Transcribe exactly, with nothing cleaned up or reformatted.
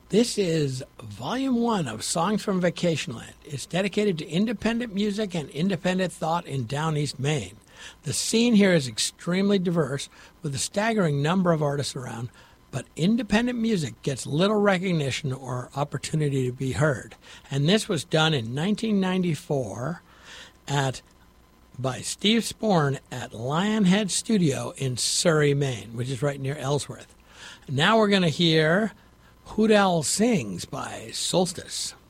This is Volume one of Songs from Vacationland. It's dedicated to independent music and independent thought in Down East Maine. The scene here is extremely diverse, with a staggering number of artists around, but independent music gets little recognition or opportunity to be heard. And this was done in nineteen ninety-four at by Steve Sporn at Lionhead Studio in Surrey, Maine, which is right near Ellsworth. Now we're going to hear Hoot Owl Sings by Solstice.